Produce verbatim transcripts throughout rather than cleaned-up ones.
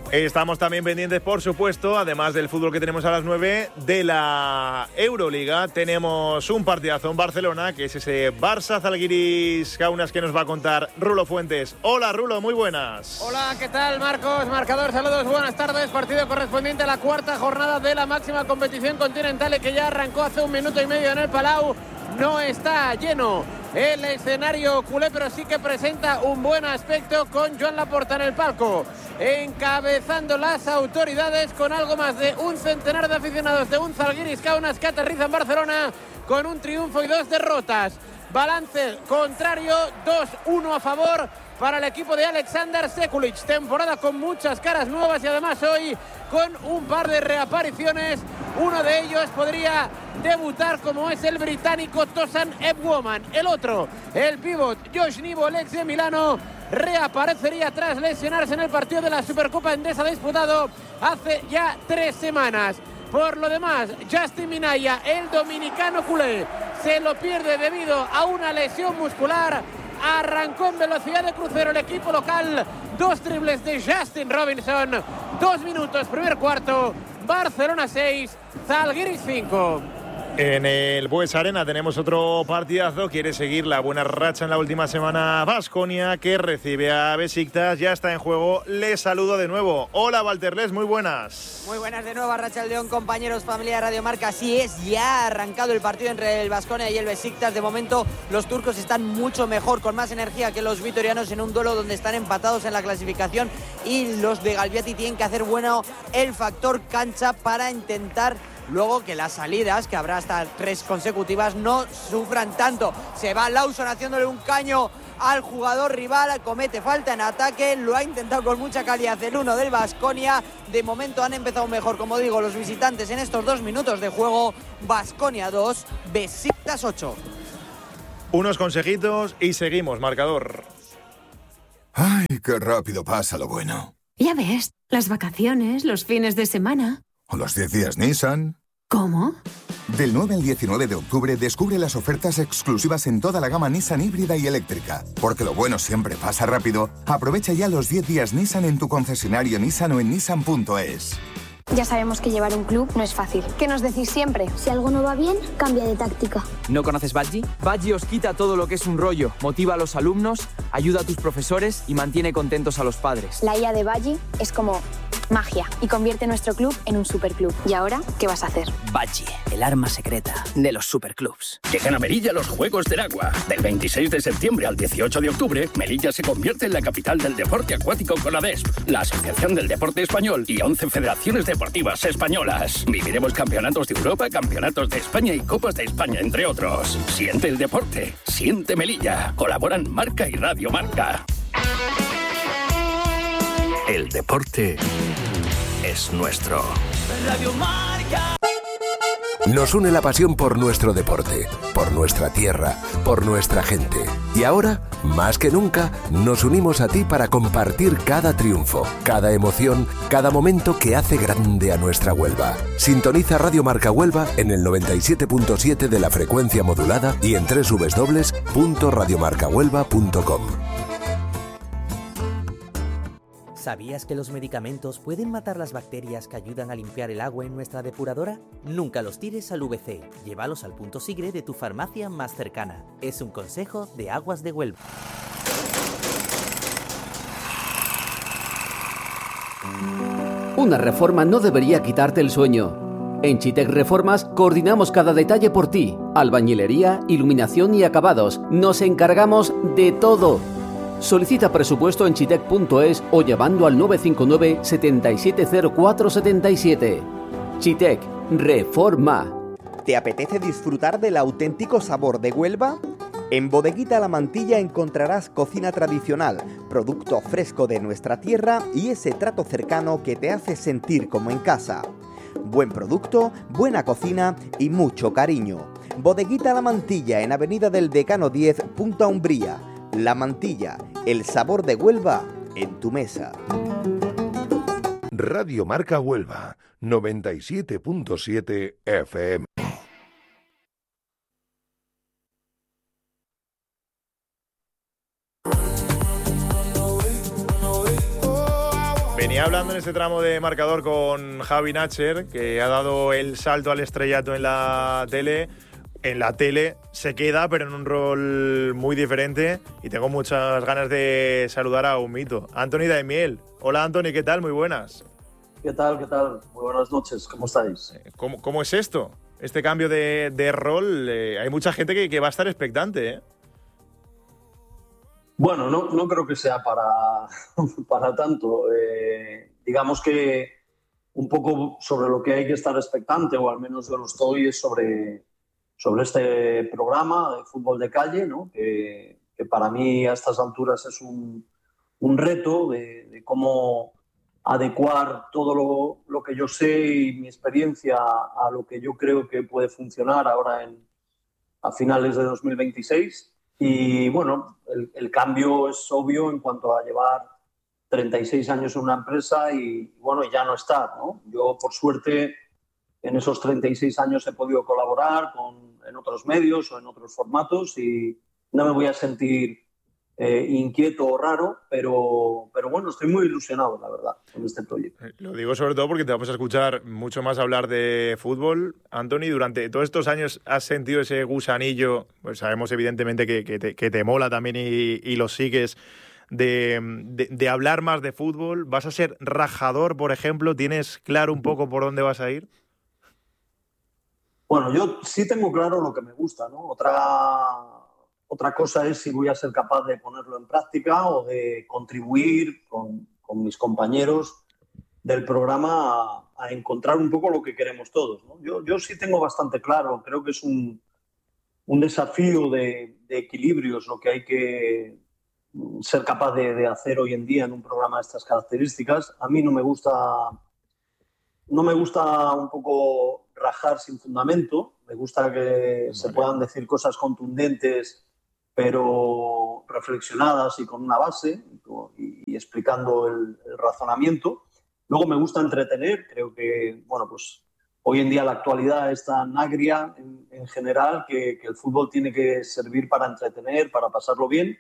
Estamos también pendientes, por supuesto, además del fútbol que tenemos a las nueve, de la Euroliga. Tenemos un partidazo en Barcelona, que es ese Barça Zalgiris Kaunas, que nos va a contar Rulo Fuentes. Hola, Rulo, muy buenas. Hola, ¿qué tal, Marcos? Marcador, saludos, buenas tardes. Partido correspondiente a la cuarta jornada de la máxima competición continental, que ya arrancó hace un minuto y medio en el Palau. No está lleno el escenario culé, pero sí que presenta un buen aspecto con Joan Laporta en el palco, encabezando las autoridades con algo más de un centenar de aficionados de un Zalgiris Kaunas que aterriza en Barcelona con un triunfo y dos derrotas. Balance contrario, dos uno a favor para el equipo de Alexander Sekulic. Temporada con muchas caras nuevas y además hoy con un par de reapariciones. Uno de ellos podría debutar, como es el británico Tosan Ebwoman. El otro, el pívot Josh Nibo, el ex de Milano, reaparecería tras lesionarse en el partido de la Supercopa Endesa disputado hace ya tres semanas. Por lo demás, Justin Minaya, el dominicano culé, se lo pierde debido a una lesión muscular. Arrancó en velocidad de crucero el equipo local. Dos triples de Justin Robinson. Dos minutos, primer cuarto. Barcelona seis, Zalgiris cinco. En el Bues Arena tenemos otro partidazo. Quiere seguir la buena racha en la última semana Baskonia, que recibe a Besiktas. Ya está en juego. Les saludo de nuevo. Hola, Valterles, muy buenas. Muy buenas de nuevo, Arratsaldeon, compañeros, familia de Radio Marca. Así es, ya ha arrancado el partido entre el Baskonia y el Besiktas. De momento, los turcos están mucho mejor, con más energía que los vitorianos en un duelo donde están empatados en la clasificación. Y los de Galbiati tienen que hacer bueno el factor cancha para intentar luego que las salidas, que habrá hasta tres consecutivas, no sufran tanto. Se va Lawson haciéndole un caño al jugador rival, comete falta en ataque, lo ha intentado con mucha calidad el uno del Baskonia. De momento han empezado mejor, como digo, los visitantes en estos dos minutos de juego. Baskonia dos, Besiktas ocho. Unos consejitos y seguimos, marcador. Ay, qué rápido pasa lo bueno. Ya ves, las vacaciones, los fines de semana. ¿O los diez días Nissan? ¿Cómo? Del nueve al diecinueve de octubre descubre las ofertas exclusivas en toda la gama Nissan híbrida y eléctrica. Porque lo bueno siempre pasa rápido. Aprovecha ya los diez días Nissan en tu concesionario Nissan o en nissan punto es. Ya sabemos que llevar un club no es fácil. ¿Qué nos decís siempre? Si algo no va bien, cambia de táctica. ¿No conoces Badgie? Badgie os quita todo lo que es un rollo, motiva a los alumnos, ayuda a tus profesores y mantiene contentos a los padres. La I A de Badgie es como magia y convierte nuestro club en un superclub. ¿Y ahora qué vas a hacer? Badgie, el arma secreta de los superclubs. Llegan a Melilla los Juegos del Agua. Del veintiséis de septiembre al dieciocho de octubre, Melilla se convierte en la capital del deporte acuático con la D E S P, la Asociación del Deporte Español y once federaciones deportivas españolas. Viviremos campeonatos de Europa, campeonatos de España y Copas de España, entre otros. Siente el deporte, siente Melilla. Colaboran Marca y Radio Marca. El deporte es nuestro. Radio Marca. Nos une la pasión por nuestro deporte, por nuestra tierra, por nuestra gente. Y ahora, más que nunca, nos unimos a ti para compartir cada triunfo, cada emoción, cada momento que hace grande a nuestra Huelva. Sintoniza Radio Marca Huelva en el noventa y siete punto siete de la frecuencia modulada y en doble u doble u doble u punto radio marca huelva punto com. ¿Sabías que los medicamentos pueden matar las bacterias que ayudan a limpiar el agua en nuestra depuradora? Nunca los tires al V C. Llévalos al punto Sigre de tu farmacia más cercana. Es un consejo de Aguas de Huelva. Una reforma no debería quitarte el sueño. En Chitec Reformas coordinamos cada detalle por ti. Albañilería, iluminación y acabados. Nos encargamos de todo. Solicita presupuesto en chitec punto es o llamando al nueve cinco nueve, siete siete cero cuatro siete siete. Chitec Reforma. ¿Te apetece disfrutar del auténtico sabor de Huelva? En Bodeguita La Mantilla encontrarás cocina tradicional, producto fresco de nuestra tierra y ese trato cercano que te hace sentir como en casa. Buen producto, buena cocina y mucho cariño. Bodeguita La Mantilla en Avenida del Decano diez, Punta Umbría. La Mantilla, el sabor de Huelva en tu mesa. Radio Marca Huelva, noventa y siete punto siete F M. Venía a hablar hablando en este tramo de marcador con Javi Nacher, que ha dado el salto al estrellato en la tele. En la tele se queda, pero en un rol muy diferente. Y tengo muchas ganas de saludar a un mito, Antoni Daimiel. Hola, Antoni, ¿qué tal? Muy buenas. ¿Qué tal? ¿Qué tal? Muy buenas noches. ¿Cómo estáis? ¿Cómo, cómo es esto? Este cambio de, de rol. Eh, hay mucha gente que, que va a estar expectante, ¿eh? Bueno, no, no creo que sea para, para tanto. Eh, digamos que un poco sobre lo que hay que estar expectante, o al menos yo lo estoy, es sobre, sobre este programa de fútbol de calle, ¿no? que, que para mí a estas alturas es un, un reto de, de cómo adecuar todo lo, lo que yo sé y mi experiencia a lo que yo creo que puede funcionar ahora en, a finales de dos mil veintiséis. Y bueno, el, el cambio es obvio en cuanto a llevar treinta y seis años en una empresa y bueno, ya no estar, ¿no? Yo, por suerte, en esos treinta y seis años he podido colaborar con, en otros medios o en otros formatos y no me voy a sentir eh, inquieto o raro, pero, pero bueno, estoy muy ilusionado, la verdad, con este proyecto. Lo digo sobre todo porque te vamos a escuchar mucho más hablar de fútbol. Antoni, durante todos estos años has sentido ese gusanillo, pues sabemos evidentemente que, que, te, que te mola también y, y lo sigues, de, de, de hablar más de fútbol. ¿Vas a ser rajador, por ejemplo? ¿Tienes claro un poco por dónde vas a ir? Bueno, yo sí tengo claro lo que me gusta, ¿no? Otra... Otra cosa es si voy a ser capaz de ponerlo en práctica o de contribuir con, con mis compañeros del programa a, a encontrar un poco lo que queremos todos, ¿no? Yo, yo sí tengo bastante claro, creo que es un, un desafío de, de equilibrios lo que hay que ser capaz de, de hacer hoy en día en un programa de estas características. A mí no me gusta, no me gusta un poco rajar sin fundamento, me gusta que vale. se puedan decir cosas contundentes pero reflexionadas y con una base y, y explicando el, el razonamiento. Luego me gusta entretener, creo que bueno, pues hoy en día la actualidad es tan agria en, en general que, que el fútbol tiene que servir para entretener, para pasarlo bien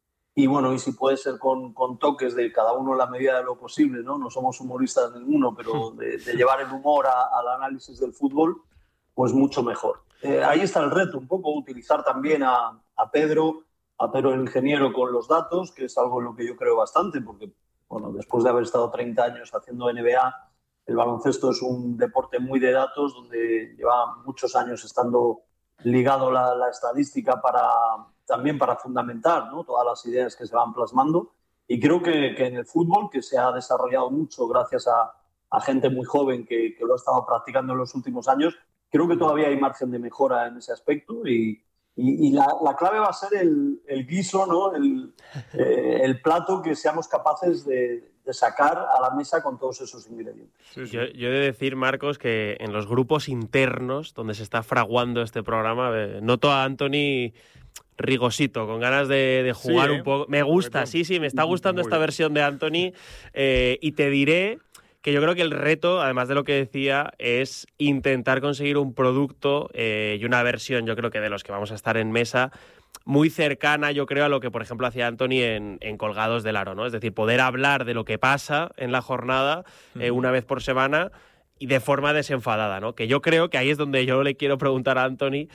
y bueno, y si puede ser con, con toques de cada uno en la medida de lo posible, ¿no? No somos humoristas ninguno, pero de, de llevar el humor a, al análisis del fútbol, pues mucho mejor. Eh, ahí está el reto, un poco utilizar también a, a Pedro, a Pedro el ingeniero con los datos, que es algo en lo que yo creo bastante, porque bueno, después de haber estado treinta años haciendo N B A, el baloncesto es un deporte muy de datos, donde lleva muchos años estando ligado la, la estadística para, también para fundamentar, ¿no? Todas las ideas que se van plasmando. Y creo que, que en el fútbol, que se ha desarrollado mucho gracias a, a gente muy joven que, que lo ha estado practicando en los últimos años, creo que todavía hay margen de mejora en ese aspecto y, y, y la, la clave va a ser el, el guiso, ¿no? el, eh, el plato que seamos capaces de, de sacar a la mesa con todos esos ingredientes. Sí, sí. Yo, yo he de decir, Marcos, que en los grupos internos donde se está fraguando este programa, eh, noto a Antoni rigosito, con ganas de, de jugar sí, un poco. Me gusta, sí, sí, me está gustando esta versión de Antoni eh, y te diré que yo creo que el reto, además de lo que decía, es intentar conseguir un producto eh, y una versión, yo creo que de los que vamos a estar en mesa, muy cercana, yo creo, a lo que, por ejemplo, hacía Antoni en, en Colgados del Aro, ¿no? Es decir, poder hablar de lo que pasa en la jornada eh, una vez por semana y de forma desenfadada, ¿no? Que yo creo que ahí es donde yo le quiero preguntar a Antoni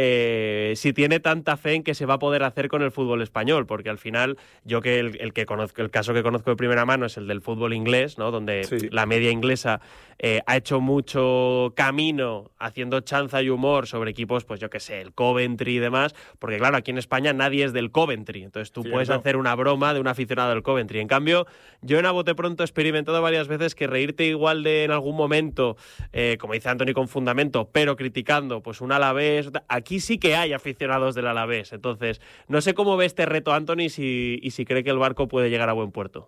eh, si tiene tanta fe en que se va a poder hacer con el fútbol español, porque al final yo que el, el que conozco, el caso que conozco de primera mano es el del fútbol inglés, ¿no? Donde sí. la media inglesa eh, ha hecho mucho camino haciendo chanza y humor sobre equipos, pues yo qué sé, el Coventry y demás, porque claro, aquí en España nadie es del Coventry, entonces tú sí, puedes no. hacer una broma de un aficionado del Coventry. En cambio, yo en A Bote Pronto he experimentado varias veces que reírte igual de en algún momento Eh, como dice Antoni, con fundamento, pero criticando pues un Alavés. Aquí sí que hay aficionados del Alavés. Entonces, no sé cómo ve este reto Antoni si, y si cree que el barco puede llegar a buen puerto.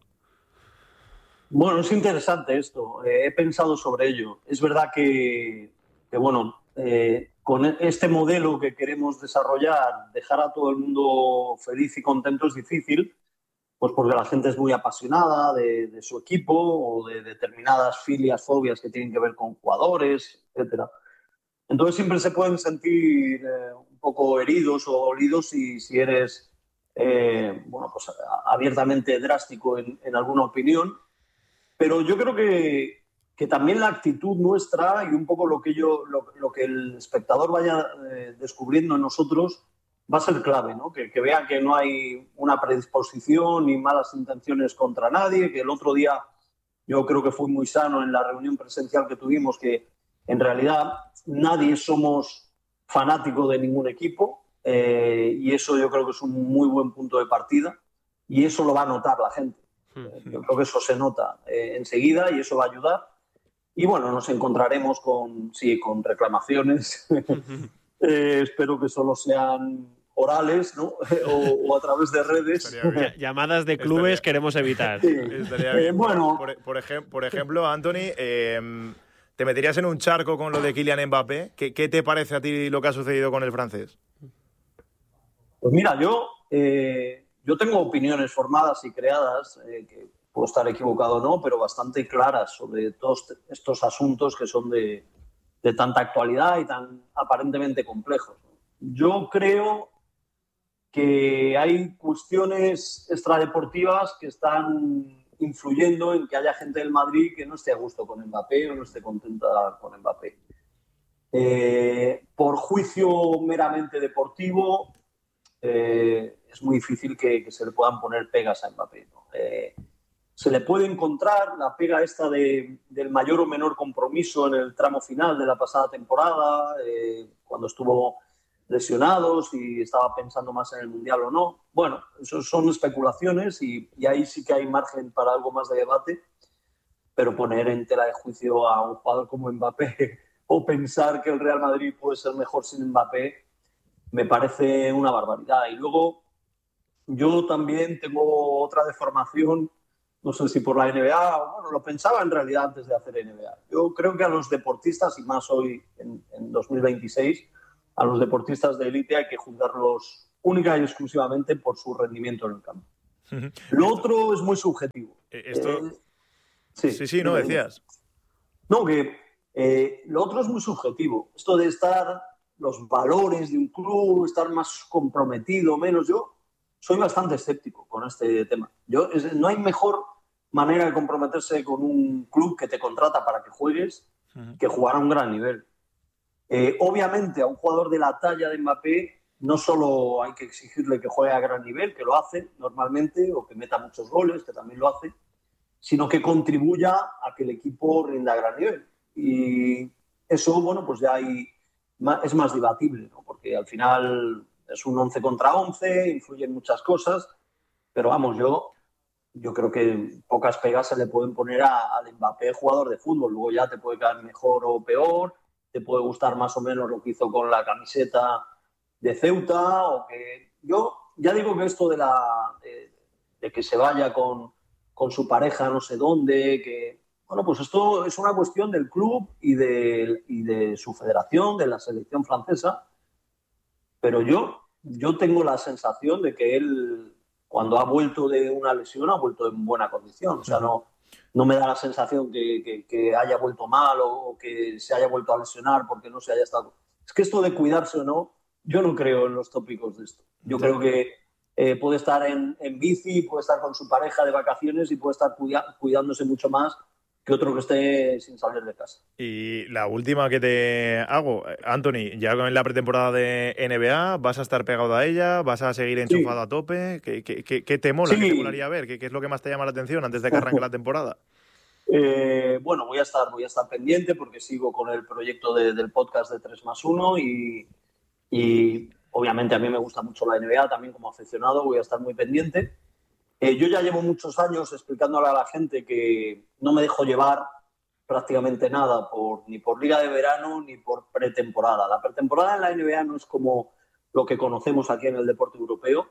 Bueno, es interesante esto. Eh, he pensado sobre ello. Es verdad que, que bueno, eh, con este modelo que queremos desarrollar, dejar a todo el mundo feliz y contento es difícil, pues porque la gente es muy apasionada de, de su equipo o de determinadas filias, fobias que tienen que ver con jugadores, etcétera. Entonces siempre se pueden sentir eh, un poco heridos o dolidos si, si eres eh, bueno, pues, abiertamente drástico en, en alguna opinión. Pero yo creo que, que también la actitud nuestra y un poco lo que, yo, lo, lo que el espectador vaya eh, descubriendo en nosotros va a ser clave, ¿no? Que, que vea que no hay una predisposición ni malas intenciones contra nadie, que el otro día yo creo que fue muy sano en la reunión presencial que tuvimos, que en realidad nadie somos fanáticos de ningún equipo eh, y eso yo creo que es un muy buen punto de partida y eso lo va a notar la gente. Yo creo que eso se nota eh, enseguida y eso va a ayudar. Y bueno, nos encontraremos con, sí, con reclamaciones. eh, espero que solo sean orales, ¿no? o, o a través de redes. Llamadas de clubes Estaría... queremos evitar. Sí. Estaría bien. Eh, bueno, por, por, ejem por ejemplo, Anthony, eh, ¿te meterías en un charco con lo de Kylian Mbappé? ¿Qué, ¿Qué te parece a ti lo que ha sucedido con el francés? Pues mira, yo... Eh, Yo tengo opiniones formadas y creadas, eh, que puedo estar equivocado o no, pero bastante claras sobre todos estos asuntos que son de, de tanta actualidad y tan aparentemente complejos. Yo creo que hay cuestiones extradeportivas que están influyendo en que haya gente del Madrid que no esté a gusto con Mbappé o no esté contenta con Mbappé. Eh, por juicio meramente deportivo, eh, es muy difícil que, que se le puedan poner pegas a Mbappé, ¿no? Eh, se le puede encontrar la pega esta de, del mayor o menor compromiso en el tramo final de la pasada temporada, eh, cuando estuvo lesionado, si estaba pensando más en el Mundial o no. Bueno, eso son especulaciones y, y ahí sí que hay margen para algo más de debate, pero poner en tela de juicio a un jugador como Mbappé o pensar que el Real Madrid puede ser mejor sin Mbappé me parece una barbaridad. Y luego yo también tengo otra deformación, no sé si por la N B A, o bueno, lo pensaba en realidad antes de hacer N B A. Yo creo que a los deportistas, y más hoy en, en dos mil veintiséis, a los deportistas de élite hay que juzgarlos única y exclusivamente por su rendimiento en el campo. Lo otro es muy subjetivo. Esto... Eh, sí, sí, sí, no decías. No, que eh, lo otro es muy subjetivo. Esto de estar, los valores de un club, estar más comprometido, menos, yo soy bastante escéptico con este tema. Yo, es, no hay mejor manera de comprometerse con un club que te contrata para que juegues uh-huh. que jugar a un gran nivel. Eh, obviamente, a un jugador de la talla de Mbappé no solo hay que exigirle que juegue a gran nivel, que lo hace normalmente, o que meta muchos goles, que también lo hace, sino que contribuya a que el equipo rinda a gran nivel. Y eso, bueno, pues ya hay, es más debatible, ¿no? Porque al final es un once contra once, influyen muchas cosas, pero vamos, yo, yo creo que pocas pegas se le pueden poner a, al Mbappé jugador de fútbol. Luego ya te puede caer mejor o peor, te puede gustar más o menos lo que hizo con la camiseta de Ceuta, o que yo ya digo que esto de, la, de, de que se vaya con, con su pareja no sé dónde, que bueno, pues esto es una cuestión del club y de, y de su federación, de la selección francesa. Pero yo, yo tengo la sensación de que él, cuando ha vuelto de una lesión, ha vuelto en buena condición. O sea, no, no me da la sensación que, que, que haya vuelto mal o, o que se haya vuelto a lesionar porque no se haya estado... Es que esto de cuidarse o no, yo no creo en los tópicos de esto. Yo creo que eh, puede estar en, en bici, puede estar con su pareja de vacaciones y puede estar cuida, cuidándose mucho más que otro que esté sin salir de casa. Y la última que te hago, Anthony, ya en la pretemporada de N B A, ¿vas a estar pegado a ella? ¿Vas a seguir enchufado sí. a tope? ¿Qué, qué, qué, qué te mola? Sí. ¿Qué te molaría ver? ¿Qué, ¿Qué es lo que más te llama la atención antes de que arranque la temporada? Eh, bueno, voy a estar voy a estar pendiente porque sigo con el proyecto de, del podcast de tres más uno y, y obviamente a mí me gusta mucho la N B A, también como aficionado voy a estar muy pendiente. Eh, yo ya llevo muchos años explicándole a la gente que no me dejo llevar prácticamente nada, por, ni por liga de verano ni por pretemporada. La pretemporada en la N B A no es como lo que conocemos aquí en el deporte europeo.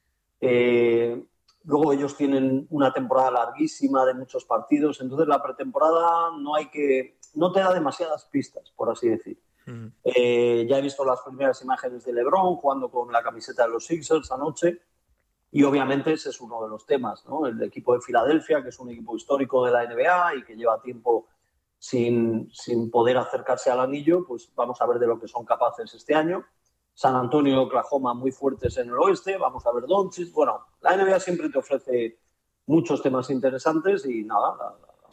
Eh, luego ellos tienen una temporada larguísima de muchos partidos, entonces la pretemporada no hay que, no te da demasiadas pistas, por así decir. Mm. Eh, ya he visto las primeras imágenes de LeBron jugando con la camiseta de los Sixers anoche. Y obviamente ese es uno de los temas, ¿no? El equipo de Filadelfia, que es un equipo histórico de la N B A y que lleva tiempo sin, sin poder acercarse al anillo, pues vamos a ver de lo que son capaces este año. San Antonio y Oklahoma muy fuertes en el oeste, vamos a ver Doncic. Bueno, la N B A siempre te ofrece muchos temas interesantes y nada, la, la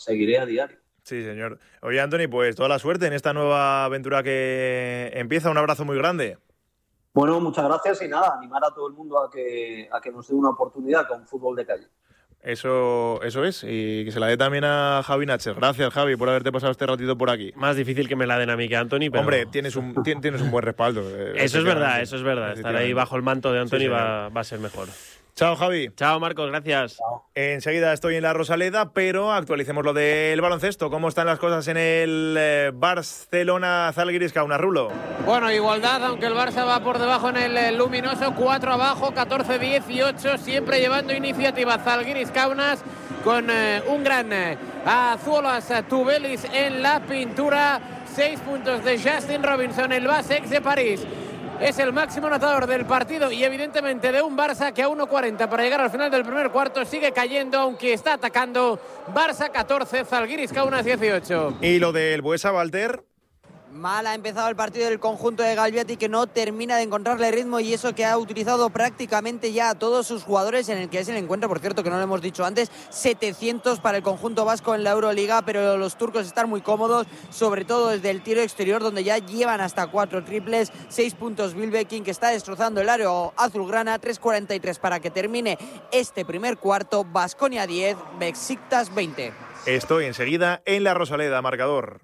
seguiré a diario. Sí, señor. Oye, Antoni, pues toda la suerte en esta nueva aventura que empieza. Un abrazo muy grande. Bueno, muchas gracias y nada, animar a todo el mundo a que, a que nos dé una oportunidad con fútbol de calle. Eso, eso es, y que se la dé también a Javi Nacher. Gracias, Javi, por haberte pasado este ratito por aquí. Más difícil que me la den a mí que a Antoni, pero... Hombre, tienes un, tienes un buen respaldo. Eso es verdad, eso es verdad. Estar ahí bajo el manto de Antoni sí, va, va a ser mejor. Chao, Javi. Chao, Marcos, gracias. Chao. Enseguida estoy en la Rosaleda, pero actualicemos lo del baloncesto. ¿Cómo están las cosas en el eh, Barcelona Zalgiris Kaunas, Rulo? Bueno, igualdad, aunque el Barça va por debajo en el eh, luminoso, cuatro abajo, catorce dieciocho, siempre llevando iniciativa Zalgiris Kaunas con eh, un gran eh, Azuolas Tubelis en la pintura. Seis puntos de Justin Robinson, el base ex de París. Es el máximo anotador del partido y evidentemente de un Barça que a uno cuarenta para llegar al final del primer cuarto sigue cayendo, aunque está atacando. Barça catorce, Zalgiris Kaunas dieciocho. ¿Y lo del Buesa, Walter? Mal ha empezado el partido del conjunto de Galbiati, que no termina de encontrarle ritmo, y eso que ha utilizado prácticamente ya a todos sus jugadores, en el que es el encuentro, por cierto, que no lo hemos dicho antes, setecientos para el conjunto vasco en la Euroliga, pero los turcos están muy cómodos, sobre todo desde el tiro exterior, donde ya llevan hasta cuatro triples. Seis puntos Bilbekin, que está destrozando el área azulgrana. Tres cuarenta y tres para que termine este primer cuarto. Baskonia diez, Besiktas veinte. Estoy enseguida en la Rosaleda, marcador.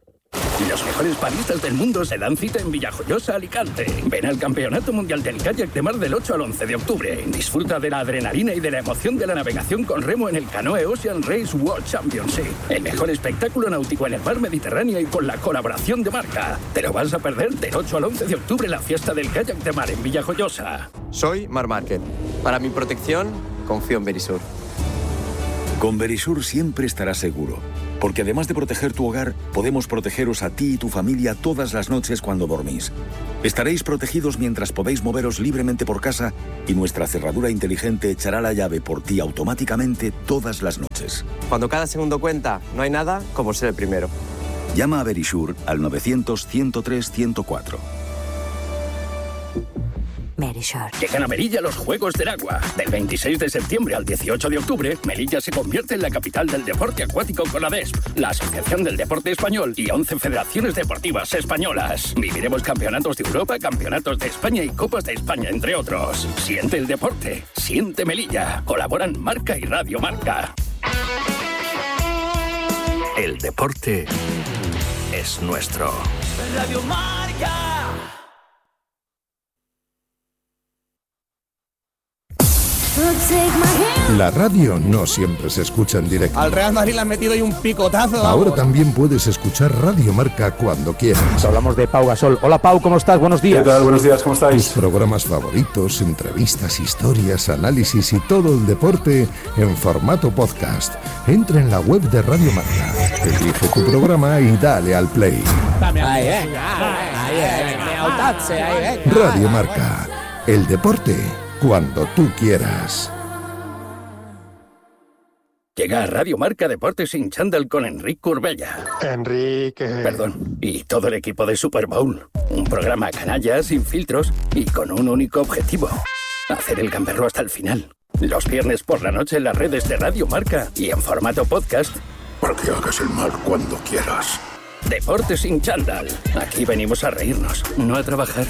Los mejores paristas del mundo se dan cita en Villajoyosa, Alicante. Ven al Campeonato Mundial del Kayak de Mar del ocho al once de octubre. Disfruta de la adrenalina y de la emoción de la navegación con remo en el Canoe Ocean Race World Championship. El mejor espectáculo náutico en el mar Mediterráneo y con la colaboración de Marca. Te lo vas a perder del ocho al once de octubre, la fiesta del kayak de mar en Villajoyosa. Soy Mar Márquez. Para mi protección, confío en Verisur. Con Verisur siempre estarás seguro. Porque además de proteger tu hogar, podemos protegeros a ti y tu familia todas las noches cuando dormís. Estaréis protegidos mientras podéis moveros libremente por casa y nuestra cerradura inteligente echará la llave por ti automáticamente todas las noches. Cuando cada segundo cuenta, no hay nada como ser el primero. Llama a Verisur al novecientos, ciento tres, ciento cuatro. Verisur. Llegan a Melilla los Juegos del Agua. Del veintiséis de septiembre al dieciocho de octubre, Melilla se convierte en la capital del deporte acuático con la D E S P, la Asociación del Deporte Español y once federaciones deportivas españolas. Viviremos campeonatos de Europa, campeonatos de España y Copas de España, entre otros. Siente el deporte, siente Melilla. Colaboran Marca y Radio Marca. El deporte es nuestro. Radio Marca. La radio no siempre se escucha en directo. Al Real Madrid le han metido ahí un picotazo. Ahora también puedes escuchar Radio Marca cuando quieras. Hablamos de Pau Gasol. Hola Pau, ¿cómo estás? Buenos días. ¿Qué tal? Buenos días, ¿cómo estáis? Tus programas favoritos, entrevistas, historias, análisis y todo el deporte en formato podcast. Entra en la web de Radio Marca, elige tu programa y dale al play. Ahí, eh. Ahí, eh. Radio Marca, el deporte cuando tú quieras. Llega a Radio Marca Deportes sin chándal con Enrique Corbella. Enrique. Perdón. Y todo el equipo de Super Bowl. Un programa canalla, sin filtros y con un único objetivo: hacer el gamberro hasta el final. Los viernes por la noche en las redes de Radio Marca y en formato podcast. Para que hagas el mal cuando quieras. Deportes sin chándal. Aquí venimos a reírnos, no a trabajar.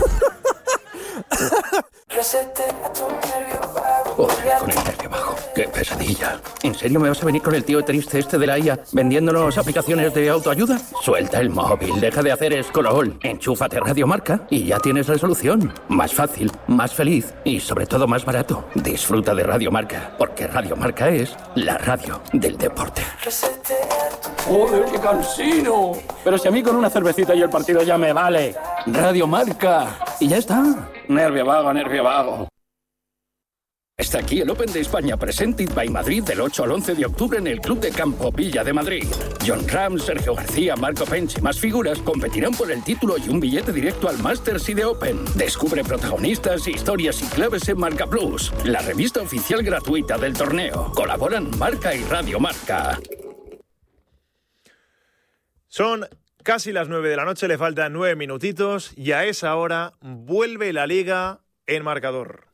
Joder, con el nervio bajo. Qué pesadilla. ¿En serio me vas a venir con el tío triste este de la I A vendiéndonos aplicaciones de autoayuda? Suelta el móvil, deja de hacer escolol, enchúfate Radio Marca y ya tienes la solución. Más fácil, más feliz y sobre todo más barato. Disfruta de Radio Marca, porque Radio Marca es la radio del deporte. ¡Joder, qué cansino! Pero si a mí con una cervecita y el partido ya me vale. Radio Marca. Y ya está. Nervio vago, nervio vago. Está aquí el Open de España Presented by Madrid del ocho al once de octubre en el Club de Campo Villa de Madrid. John Ram, Sergio García, Marco Pench y más figuras competirán por el título y un billete directo al Masters y de Open. Descubre protagonistas, historias y claves en Marca Plus, la revista oficial gratuita del torneo. Colaboran Marca y Radio Marca. Son casi las nueve de la noche, le faltan nueve minutitos y a esa hora vuelve la Liga en marcador.